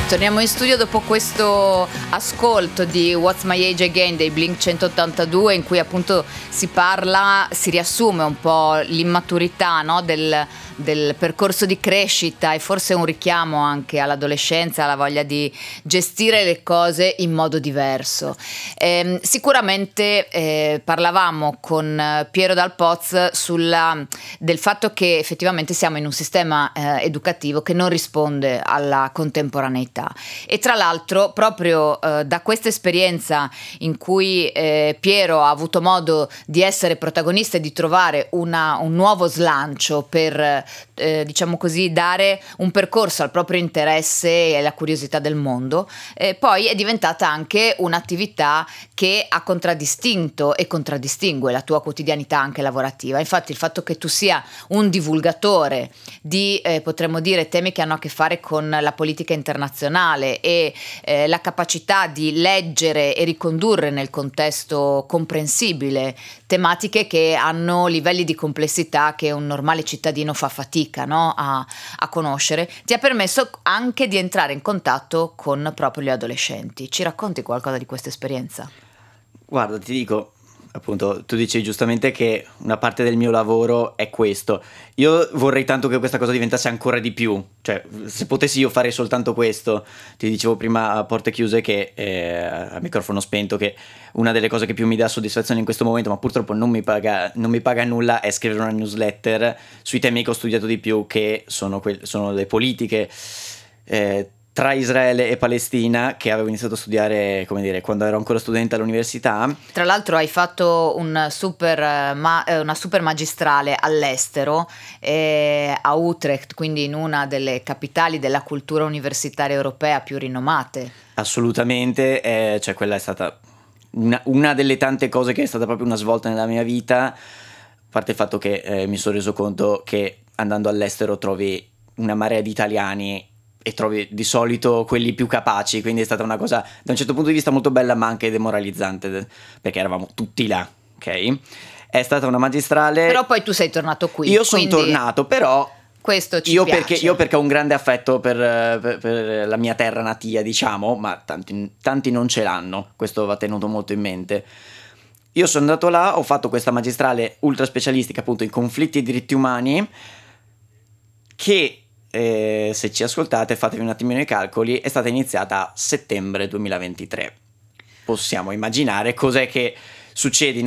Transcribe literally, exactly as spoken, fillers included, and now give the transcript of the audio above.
Torniamo in studio dopo questo ascolto di What's My Age Again dei Blink centottantadue, in cui appunto si parla, si riassume un po' l'immaturità, no, del, del percorso di crescita, e forse un richiamo anche all'adolescenza, alla voglia di gestire le cose in modo diverso. Eh, sicuramente eh, parlavamo con Piero Dal Poz sulla, del fatto che effettivamente siamo in un sistema eh, educativo che non risponde alla contemporaneità. E tra l'altro proprio eh, da questa esperienza in cui eh, Piero ha avuto modo di essere protagonista e di trovare una, un nuovo slancio per eh, diciamo così dare un percorso al proprio interesse e alla curiosità del mondo, eh, poi è diventata anche un'attività che ha contraddistinto e contraddistingue la tua quotidianità anche lavorativa. Infatti il fatto che tu sia un divulgatore di eh, potremmo dire temi che hanno a che fare con la politica internazionale e eh, la capacità di leggere e ricondurre nel contesto comprensibile tematiche che hanno livelli di complessità che un normale cittadino fa fatica, no, a, a conoscere, ti ha permesso anche di entrare in contatto con proprio gli adolescenti. Ci racconti qualcosa di questa esperienza? Guarda, ti dico, appunto, tu dicevi giustamente che una parte del mio lavoro è questo. Io vorrei tanto che questa cosa diventasse ancora di più, cioè se potessi io fare soltanto questo. Ti dicevo prima a porte chiuse che eh, a microfono spento che una delle cose che più mi dà soddisfazione in questo momento, ma purtroppo non mi paga, non mi paga nulla, è scrivere una newsletter sui temi che ho studiato di più, che sono, que- sono le politiche eh, tra Israele e Palestina, che avevo iniziato a studiare, come dire, quando ero ancora studente all'università. Tra l'altro hai fatto un super, ma, una super magistrale all'estero, eh, a Utrecht, quindi in una delle capitali della cultura universitaria europea più rinomate. Assolutamente, eh, cioè quella è stata una, una delle tante cose che è stata proprio una svolta nella mia vita, a parte il fatto che eh, mi sono reso conto che andando all'estero trovi una marea di italiani e trovi di solito quelli più capaci, quindi è stata una cosa da un certo punto di vista molto bella ma anche demoralizzante, perché eravamo tutti là, ok? È stata una magistrale. Però poi tu sei tornato qui. Io sono tornato, però questo ci io piace. perché, io perché ho un grande affetto per, per, per la mia terra natia, diciamo, ma tanti, tanti non ce l'hanno, questo va tenuto molto in mente. Io sono andato là, ho fatto questa magistrale ultra specialistica appunto in conflitti e diritti umani, che Eh, se ci ascoltate fatevi un attimino i calcoli, è stata iniziata a settembre duemilaventitré. Possiamo immaginare cos'è che succede in